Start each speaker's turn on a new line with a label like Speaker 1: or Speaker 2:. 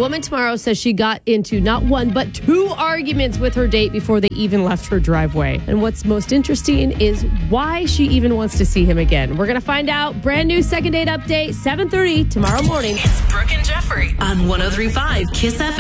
Speaker 1: woman tomorrow says she got into not one, but 2 arguments with her date before they even left her driveway. And what's most interesting is why she even wants to see him again. We're going to find out. Brand new second date update, 7:30 tomorrow morning.
Speaker 2: It's Brooke and Jeffrey on 103.5 Kiss FM.